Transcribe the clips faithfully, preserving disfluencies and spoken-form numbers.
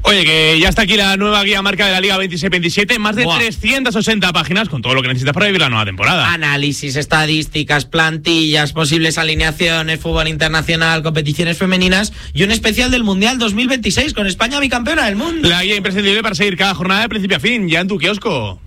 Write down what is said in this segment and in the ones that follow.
Oye, que ya está aquí la nueva guía marca de la Liga veintiséis veintisiete, más de Buah. trescientas ochenta páginas con todo lo que necesitas para vivir la nueva temporada. Análisis, estadísticas, plantillas, posibles alineaciones, fútbol internacional, competiciones femeninas y un especial del Mundial dos mil veintiséis con España bicampeona del mundo. La guía imprescindible para seguir cada jornada de principio a fin, ya en tu kiosco.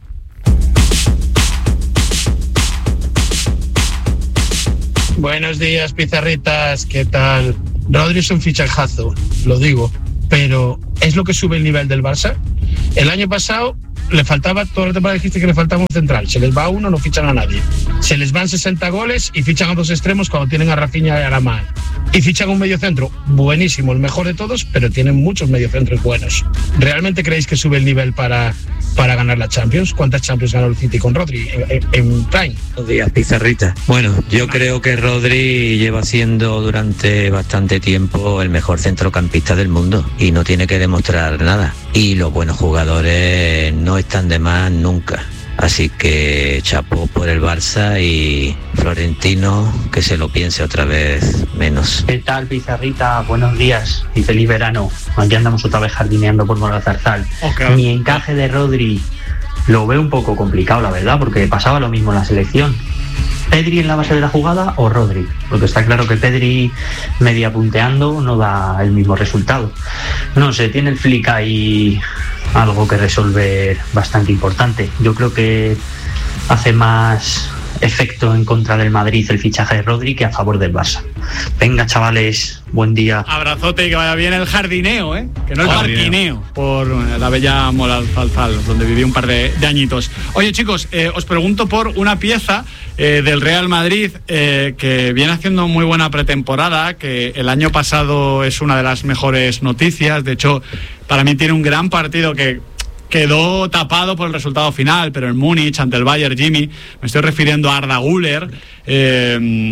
Buenos días, pizarritas, ¿qué tal? Rodri es un fichajazo, lo digo, pero ¿es lo que sube el nivel del Barça? El año pasado le faltaba, toda la temporada dijiste que le faltaba un central, se les va uno, no fichan a nadie. Se les van sesenta goles y fichan a dos extremos cuando tienen a Rafinha y a Lamar. Y fichan un mediocentro buenísimo, el mejor de todos, pero tienen muchos mediocentros buenos. ¿Realmente creéis que sube el nivel para, para ganar la Champions? ¿Cuántas Champions ganó el City con Rodri en, en, en Prime? Buenos días, pizarrita. Bueno, yo creo que Rodri lleva siendo durante bastante tiempo el mejor centrocampista del mundo y no tiene que demostrar nada. Y los buenos jugadores no están de más nunca. Así que chapó por el Barça y Florentino que se lo piense otra vez menos. ¿Qué tal, pizarrita? Buenos días y feliz verano. Aquí andamos otra vez jardineando por Morazarzal. Okay. Mi encaje de Rodri lo veo un poco complicado, la verdad, porque pasaba lo mismo en la selección. ¿Pedri en la base de la jugada o Rodri? Porque está claro que Pedri media punteando no da el mismo resultado. No sé, tiene el flick ahí algo que resolver bastante importante. Yo creo que hace más efecto en contra del Madrid el fichaje de Rodri que a favor del Barça. Venga, chavales, buen día. Abrazote y que vaya bien el jardineo, ¿eh? Que no el jardineo. Por la bella Morazarzal, donde viví un par de, de añitos. Oye, chicos, eh, os pregunto por una pieza eh, del Real Madrid eh, que viene haciendo muy buena pretemporada, que el año pasado es una de las mejores noticias. De hecho, para mí tiene un gran partido que quedó tapado por el resultado final, pero en Múnich, ante el Bayern, Jimmy, me estoy refiriendo a Arda Güler. Eh,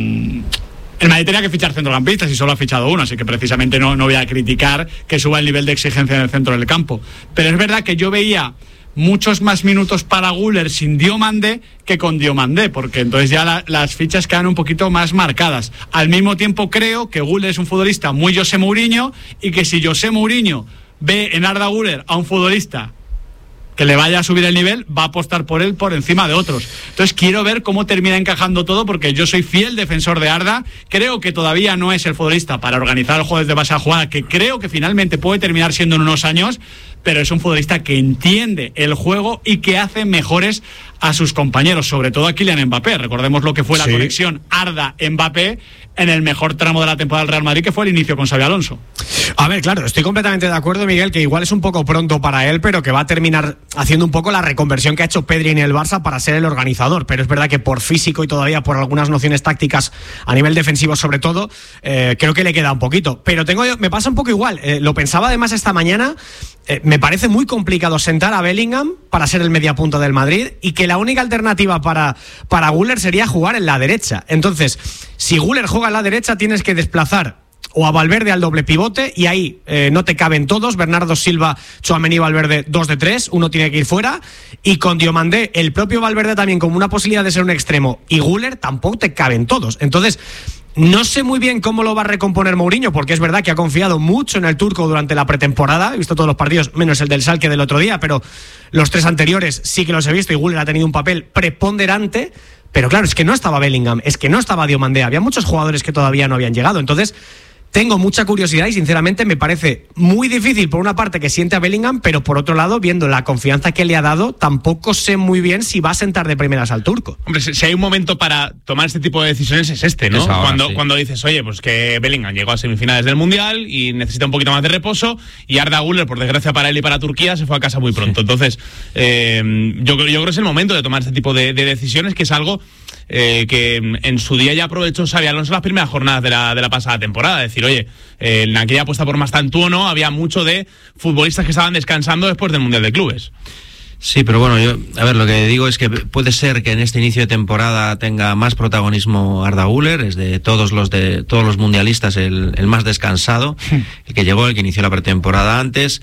el Madrid tenía que fichar centrocampistas y solo ha fichado uno, así que precisamente no, no voy a criticar que suba el nivel de exigencia en el centro del campo. Pero es verdad que yo veía muchos más minutos para Güler sin Diomandé que con Diomandé, porque entonces ya la, las fichas quedan un poquito más marcadas. Al mismo tiempo creo que Güler es un futbolista muy José Mourinho y que si José Mourinho ve en Arda Güler a un futbolista que le vaya a subir el nivel, va a apostar por él por encima de otros. Entonces quiero ver cómo termina encajando todo, porque yo soy fiel defensor de Arda. Creo que todavía no es el futbolista para organizar el juego desde base a jugada, que creo que finalmente puede terminar siendo en unos años, pero es un futbolista que entiende el juego y que hace mejores a sus compañeros, sobre todo a Kylian Mbappé. Recordemos lo que fue la sí. conexión Arda-Mbappé en el mejor tramo de la temporada del Real Madrid, que fue el inicio con Xabi Alonso. A ver, claro, estoy completamente de acuerdo, Miguel, que igual es un poco pronto para él, pero que va a terminar haciendo un poco la reconversión que ha hecho Pedri en el Barça para ser el organizador. Pero es verdad que por físico y todavía por algunas nociones tácticas a nivel defensivo sobre todo, eh, creo que le queda un poquito. Pero tengo, me pasa un poco igual, eh, lo pensaba además esta mañana. Eh, me parece muy complicado sentar a Bellingham para ser el mediapunta del Madrid y que la única alternativa para, para Güler sería jugar en la derecha. Entonces, si Güler juega en la derecha, tienes que desplazar o a Valverde al doble pivote y ahí eh, no te caben todos. Bernardo Silva, Tchouaméni, Valverde, dos de tres, uno tiene que ir fuera. Y con Diomandé, el propio Valverde también como una posibilidad de ser un extremo, y Güler tampoco te caben todos. Entonces, no sé muy bien cómo lo va a recomponer Mourinho, porque es verdad que ha confiado mucho en el turco durante la pretemporada. He visto todos los partidos, menos el del Schalke del otro día, pero los tres anteriores sí que los he visto y Güler ha tenido un papel preponderante. Pero claro, es que no estaba Bellingham, es que no estaba Diomandé, había muchos jugadores que todavía no habían llegado. Entonces, tengo mucha curiosidad y sinceramente me parece muy difícil por una parte que siente a Bellingham, pero por otro lado, viendo la confianza que le ha dado, tampoco sé muy bien si va a sentar de primeras al turco. Hombre, si hay un momento para tomar este tipo de decisiones es este, ¿no? Es ahora, cuando, sí. cuando dices, oye, pues que Bellingham llegó a semifinales del Mundial y necesita un poquito más de reposo, y Arda Güler, por desgracia para él y para Turquía, se fue a casa muy pronto. Entonces, eh, yo, yo creo que es el momento de tomar este tipo de, de decisiones, que es algo eh, que en su día ya aprovechó Xabi Alonso las primeras jornadas de la, de la pasada temporada. Es decir, oye, eh, en aquella apuesta por Mastantuono había mucho de futbolistas que estaban descansando después del Mundial de Clubes. Sí, pero bueno, yo, a ver, lo que digo es que puede ser que en este inicio de temporada tenga más protagonismo Arda Güler, es de todos los de todos los mundialistas el, el más descansado, el que llegó, el que inició la pretemporada antes.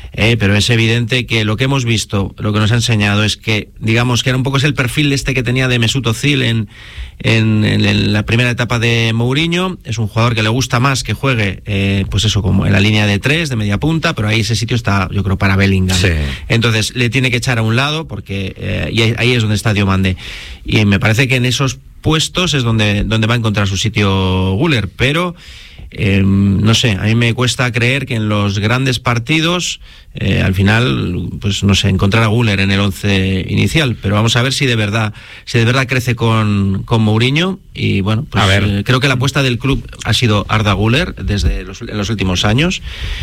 Eh, pero es evidente que lo que hemos visto, lo que nos ha enseñado es que, digamos, que era un poco es el perfil este que tenía de Mesut Özil en, en, en, en la primera etapa de Mourinho. Es un jugador que le gusta más que juegue, eh, pues eso, como en la línea de tres, de media punta, pero ahí ese sitio está, yo creo, para Bellingham. Sí. Entonces, le tiene que echar a un lado, porque eh, y ahí es donde está Diomande. Y me parece que en esos puestos es donde, donde va a encontrar su sitio Güler, pero eh, no sé, a mí me cuesta creer que en los grandes partidos eh, al final, pues no sé, encontrar a Güler en el once inicial, pero vamos a ver si de verdad si de verdad crece con, con Mourinho. Y bueno, pues a ver. Eh, creo que la apuesta del club ha sido Arda Güler desde los, en los últimos años,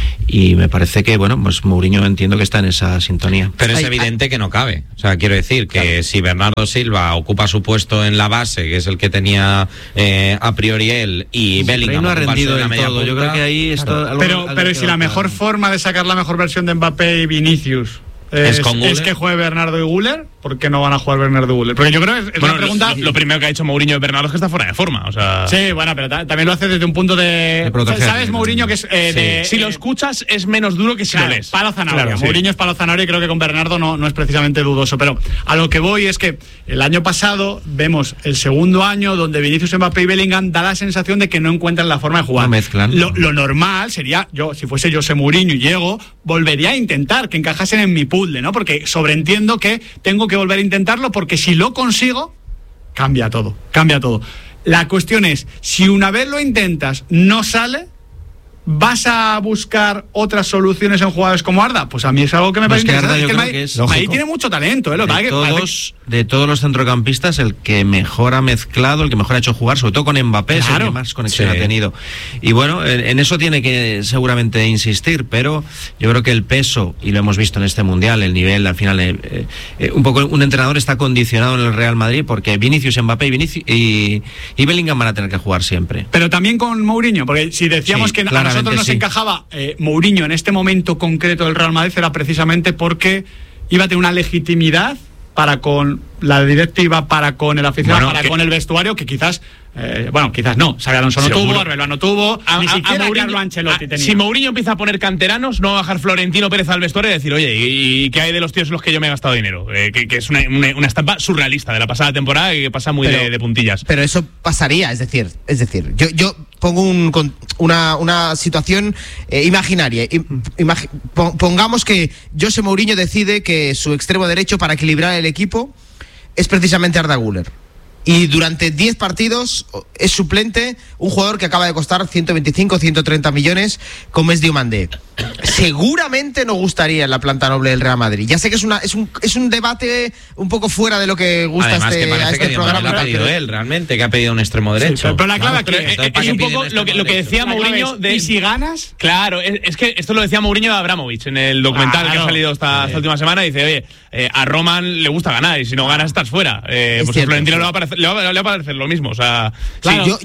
y me parece que, bueno, pues Mourinho entiendo que está en esa sintonía. Pero es Ay, evidente que no cabe. O sea, quiero decir que claro, si Bernardo Silva ocupa su puesto en la base, que es el que tenía eh, a priori él, y Bellingham no ha rendido del todo. Punta, yo creo que ahí esto, claro. algo, pero algo pero si la mejor forma de sacar la mejor versión de Mbappé y Vinicius es, es, es que juegue Bernardo y Güler, ¿por qué no van a jugar Bernardo y Güler? Porque yo creo que es, es bueno, una pregunta. Lo, lo primero que ha hecho Mourinho de Bernardo es que está fuera de forma, o sea. Sí, bueno, pero ta también lo hace desde un punto de, de proteger, ¿sabes, Mourinho? Que es eh, sí. de, si lo escuchas es menos duro que si claro, lo lees. Palo zanahoria. Claro, sí. Mourinho es palo zanahoria, y creo que con Bernardo no, no es precisamente dudoso. Pero a lo que voy es que el año pasado vemos el segundo año donde Vinicius, Mbappé y Bellingham da la sensación de que no encuentran la forma de jugar. No mezclan. Lo, lo normal sería, yo si fuese José Mourinho y llego, volvería a intentar que encajasen en mi puzzle, ¿no? Porque sobreentiendo que tengo que volver a intentarlo, porque si lo consigo, cambia todo, cambia todo. La cuestión es, si una vez lo intentas, no sale, ¿vas a buscar otras soluciones en jugadores como Arda? Pues a mí es algo que me parece pues que Arda, interesante. yo creo Es que que es Madrid tiene mucho talento, ¿eh? Lo de, que todos, que... de todos los centrocampistas, el que mejor ha mezclado, el que mejor ha hecho jugar, sobre todo con Mbappé, claro, es el que más conexión sí. ha tenido. Y bueno, en, en eso tiene que seguramente insistir, pero yo creo que el peso, y lo hemos visto en este Mundial, el nivel, al final, eh, eh, un poco un entrenador está condicionado en el Real Madrid, porque Vinicius, Mbappé y, Vinicius, y, y Bellingham van a tener que jugar siempre. Pero también con Mourinho, porque si decíamos sí, que a nosotros nos sí. encajaba Eh, Mourinho en este momento concreto del Real Madrid, era precisamente porque iba a tener una legitimidad para con la directiva, para con el aficionado, bueno, para que... con el vestuario, que quizás eh, bueno, quizás no, Xabi Alonso no tuvo, Arbeloa no tuvo, a, ni a, siquiera a Mourinho, Carlo Ancelotti a, tenía. Si Mourinho empieza a poner canteranos, no va a bajar Florentino Pérez al vestuario y decir, oye, ¿y, y qué hay de los tíos en los que yo me he gastado dinero? Eh, que, que es una, una, una estampa surrealista de la pasada temporada y que pasa muy pero, de, de puntillas. Pero eso pasaría, es decir, es decir, yo, yo pongo un, una, una situación eh, imaginaria. Imag, pongamos que José Mourinho decide que su extremo derecho para equilibrar el equipo es precisamente Arda Güler. Y durante diez partidos es suplente un jugador que acaba de costar ciento veinticinco, ciento treinta millones, como es Diomande. Seguramente no gustaría en la planta noble del Real Madrid. Ya sé que es una es un es un debate un poco fuera de lo que gusta Además, este, que a este que programa. Lo ha pedido pero... él realmente, que ha pedido un extremo derecho. Sí, pero, pero la clave claro, que es, es, es un poco lo que, lo que decía Mourinho de, ¿y si ganas? Claro, es, es que esto lo decía Mourinho de Abramovich en el documental claro. que ha salido esta, sí. esta última semana. Dice, oye, eh, a Roman le gusta ganar y si no ganas estás fuera. Eh, pues cierto, a Florentino sí. le, va a parecer, le, va, le va a parecer lo mismo. O sea, claro. sí, yo,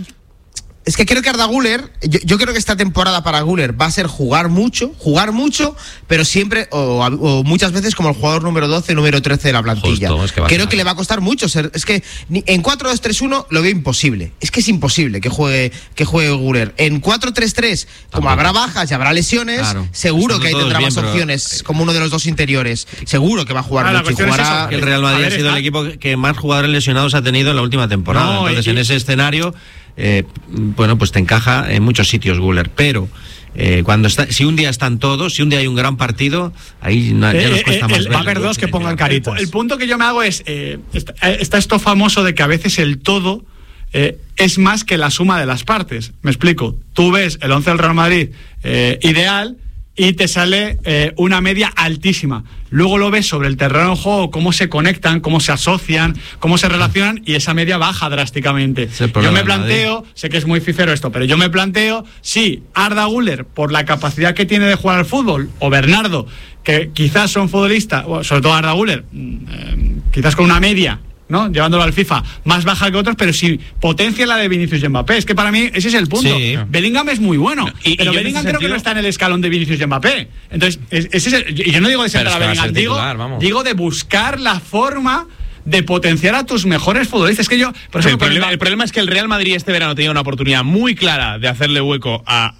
es que creo que Arda Güler, yo, yo creo que esta temporada para Güler va a ser jugar mucho, jugar mucho, pero siempre, o, o muchas veces como el jugador número doce, número trece de la plantilla. Justo, es que creo que le va a costar mucho ser, es que en cuatro dos tres uno lo veo imposible, es que es imposible que juegue que juegue Güler. En cuatro tres tres, como Tampoco. habrá bajas y habrá lesiones, claro. seguro Estando que ahí tendrá bien, más opciones, pero... como uno de los dos interiores, seguro que va a jugar ah, mucho. Y jugará... es el Real Madrid ver, ha sido está... el equipo que más jugadores lesionados ha tenido en la última temporada, no, entonces y... en ese escenario Eh, bueno, pues te encaja en muchos sitios Güler, pero eh, cuando está, si un día están todos, si un día hay un gran partido, ahí no, ya nos cuesta eh, más. Va a haber dos que pongan caritas. El, el punto que yo me hago es, eh, está, está esto famoso de que a veces el todo eh, es más que la suma de las partes. Me explico, tú ves el once del Real Madrid eh, ideal y te sale eh, una media altísima. Luego lo ves sobre el terreno de juego, cómo se conectan, cómo se asocian, cómo se relacionan, y esa media baja drásticamente. Yo me planteo, sé que es muy fifero esto, pero yo me planteo si Arda Güler, por la capacidad que tiene de jugar al fútbol, o Bernardo, que quizás son futbolistas, sobre todo Arda Güler, eh, quizás con una media, ¿no? Llevándolo al FIFA, más baja que otros, pero si potencia la de Vinicius y Mbappé. Es que para mí ese es el punto. Sí. Bellingham es muy bueno, no, y, pero y Bellingham creo sentido... que no está en el escalón de Vinicius y Mbappé. Entonces, ese es el, y yo no digo de sentar a Bellingham, digo, titular, digo de buscar la forma de potenciar a tus mejores futbolistas. Es que yo, por ejemplo, el, problema, el problema es que el Real Madrid este verano tenía una oportunidad muy clara de hacerle hueco a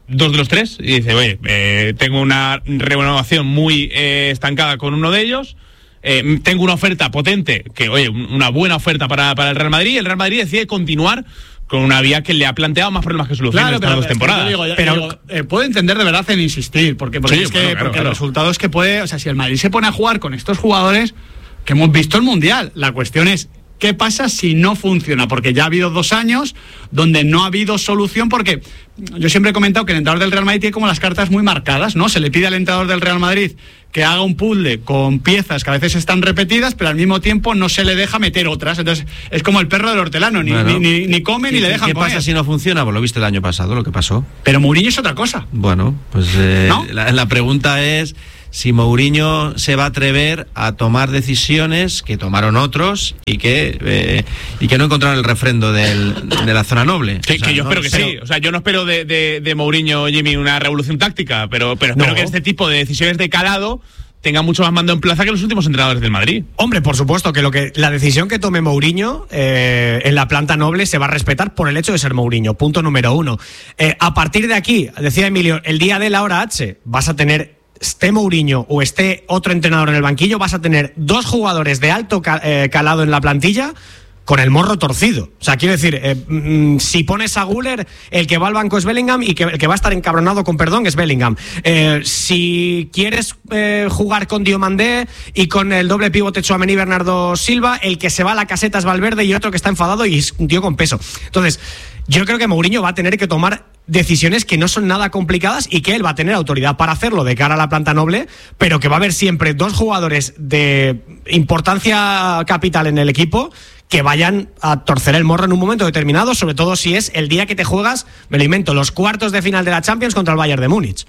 dos de los tres y dice, oye, eh, tengo una renovación muy eh, estancada con uno de ellos, eh, tengo una oferta potente, que oye, una buena oferta para, para el Real Madrid, y el Real Madrid decide continuar con una vía que le ha planteado más problemas que soluciones claro, estas pero, dos temporadas. Digo, pero digo, eh, puedo entender de verdad en insistir, porque, porque, sí, es que, bueno, claro, porque claro. el resultado es que puede, o sea, si el Madrid se pone a jugar con estos jugadores que hemos visto el Mundial, la cuestión es ¿qué pasa si no funciona? Porque ya ha habido dos años donde no ha habido solución, porque yo siempre he comentado que el entrenador del Real Madrid tiene como las cartas muy marcadas, ¿no? Se le pide al entrenador del Real Madrid que haga un puzzle con piezas que a veces están repetidas, pero al mismo tiempo no se le deja meter otras. Entonces es como el perro del hortelano, ni, bueno, ni, ni, ni come ni le dejan ¿Qué comer. pasa si no funciona? Pues lo viste el año pasado, lo que pasó. Pero Mourinho es otra cosa. Bueno, pues eh, ¿no? la, la pregunta es si Mourinho se va a atrever a tomar decisiones que tomaron otros y que eh, y que no encontraron el refrendo del, de la zona noble. Que, o sea, que yo no, espero que pero, sí. O sea, yo no espero de, de, de Mourinho, Jimmy, una revolución táctica, pero, pero espero No. que este tipo de decisiones de calado tenga mucho más mando en plaza que los últimos entrenadores del Madrid. Hombre, por supuesto que lo que la decisión que tome Mourinho eh, en la planta noble se va a respetar por el hecho de ser Mourinho. Punto número uno. Eh, a partir de aquí, decía Emilio, el día de la hora H vas a tener, esté Mourinho o esté otro entrenador en el banquillo, vas a tener dos jugadores de alto ca- eh, calado en la plantilla con el morro torcido. O sea, quiero decir, eh, mm, si pones a Güler, el que va al banco es Bellingham y que, el que va a estar encabronado, con perdón, es Bellingham. Eh, si quieres eh, jugar con Diomandé y con el doble pivote Tchouaméni y Bernardo Silva, el que se va a la caseta es Valverde y otro que está enfadado y es un tío con peso. Entonces, yo creo que Mourinho va a tener que tomar decisiones que no son nada complicadas y que él va a tener autoridad para hacerlo de cara a la planta noble, pero que va a haber siempre dos jugadores de importancia capital en el equipo que vayan a torcer el morro en un momento determinado, sobre todo si es el día que te juegas, me lo invento, los cuartos de final de la Champions contra el Bayern de Múnich.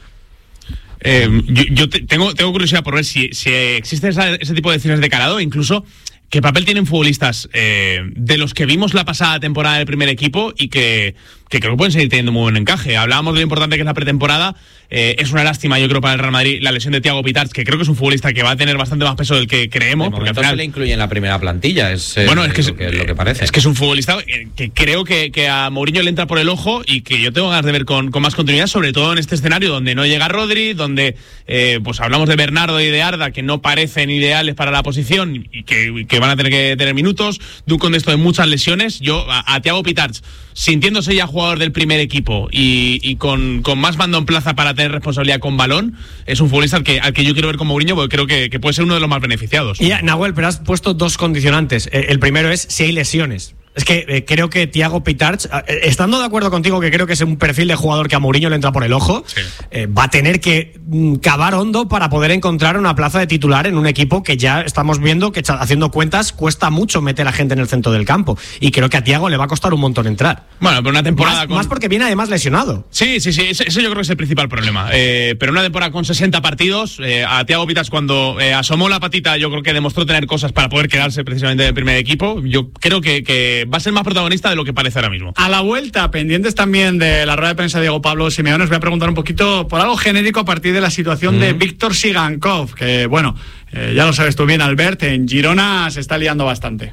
Eh, yo yo te, tengo, tengo curiosidad por ver si, si existe esa, ese tipo de decisiones de calado, incluso qué papel tienen futbolistas eh, de los que vimos la pasada temporada del primer equipo y que, que creo que pueden seguir teniendo muy buen encaje. Hablábamos de lo importante que es la pretemporada. Eh, es una lástima, yo creo, para el Real Madrid la lesión de Thiago Pitarch, que creo que es un futbolista que va a tener bastante más peso del que creemos. De porque al momento final se le incluye en la primera plantilla, es eh, bueno, es que lo, es, que, lo que parece. Es que es un futbolista que creo que, que a Mourinho le entra por el ojo y que yo tengo ganas de ver con, con más continuidad, sobre todo en este escenario donde no llega Rodri, donde eh, pues hablamos de Bernardo y de Arda, que no parecen ideales para la posición y que, que van a tener que tener minutos, de un contexto de muchas lesiones. Yo a, a Thiago Pitarch, sintiéndose ya jugador del primer equipo y, y con, con más mando en plaza para tener responsabilidad con balón, es un futbolista al que, al que yo quiero ver con Mourinho, porque creo que, que puede ser uno de los más beneficiados. Y ya, Nahuel, pero has puesto dos condicionantes. Eh, el primero es si hay lesiones. Es que eh, creo que Thiago Pitarch, eh, estando de acuerdo contigo que creo que es un perfil de jugador que a Mourinho le entra por el ojo, sí. eh, va a tener que mm, cavar hondo para poder encontrar una plaza de titular en un equipo que ya estamos viendo que, haciendo cuentas, cuesta mucho meter a gente en el centro del campo. Y creo que a Thiago le va a costar un montón entrar. Bueno, pero una temporada Más, con... más porque viene además lesionado. Sí, sí, sí, ese, ese yo creo que es el principal problema. Eh, pero una temporada con sesenta partidos, eh, a Thiago Pitarch cuando eh, asomó la patita, yo creo que demostró tener cosas para poder quedarse precisamente en el primer equipo. Yo creo que, que va a ser más protagonista de lo que parece ahora mismo. A la vuelta, pendientes también de la rueda de prensa de Diego Pablo Simeone, os voy a preguntar un poquito por algo genérico a partir de la situación mm. de Víctor Sigankov, que bueno, eh, ya lo sabes tú bien, Albert, en Girona se está liando bastante.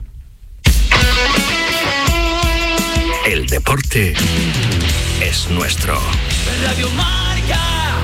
El deporte es nuestro. Radio Marca.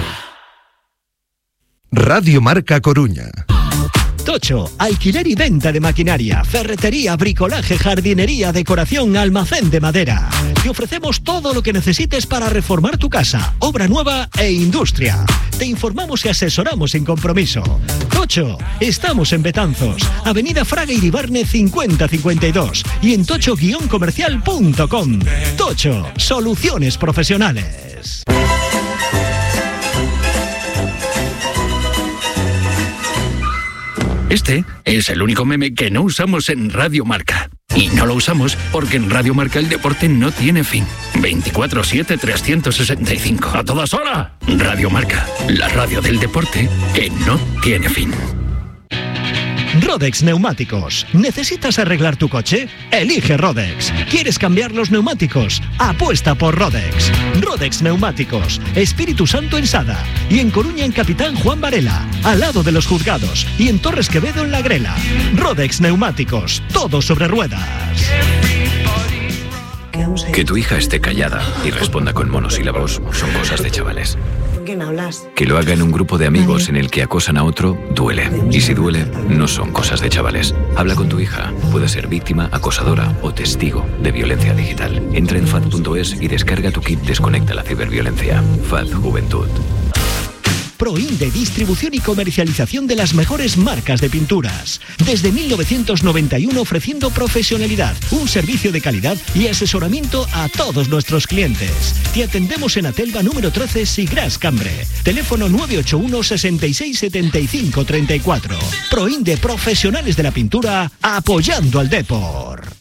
Radio Marca Coruña. Tocho, alquiler y venta de maquinaria, ferretería, bricolaje, jardinería, decoración, almacén de madera. Te ofrecemos todo lo que necesites para reformar tu casa, obra nueva e industria. Te informamos y asesoramos sin compromiso. Tocho, estamos en Betanzos, Avenida Fraga Iribarne cincuenta cincuenta y dos y en tocho guion comercial punto com. Tocho, soluciones profesionales. Este es el único meme que no usamos en Radio Marca. Y no lo usamos porque en Radio Marca el deporte no tiene fin. veinticuatro siete trescientos sesenta y cinco. ¡A todas horas! Radio Marca, la radio del deporte que no tiene fin. Rodex Neumáticos. ¿Necesitas arreglar tu coche? Elige Rodex. ¿Quieres cambiar los neumáticos? Apuesta por Rodex. Rodex Neumáticos. Espíritu Santo en Sada. Y en Coruña en Capitán Juan Varela. Al lado de los juzgados. Y en Torres Quevedo en La Grela. Rodex Neumáticos. Todo sobre ruedas. Que tu hija esté callada y responda con monosílabos son cosas de chavales. ¿Con quién hablas? Que lo haga en un grupo de amigos en el que acosan a otro, duele. Y si duele, no son cosas de chavales. Habla con tu hija. Puede ser víctima, acosadora o testigo de violencia digital. Entra en F A D punto es y descarga tu kit Desconecta la ciberviolencia. F A D Juventud. Proinde, distribución y comercialización de las mejores marcas de pinturas. Desde mil novecientos noventa y uno ofreciendo profesionalidad, un servicio de calidad y asesoramiento a todos nuestros clientes. Te atendemos en Atelva número trece, Sigras, Cambre. Teléfono nueve ocho uno, sesenta y seis, setenta y cinco, treinta y cuatro. Proinde, profesionales de la pintura, apoyando al deporte.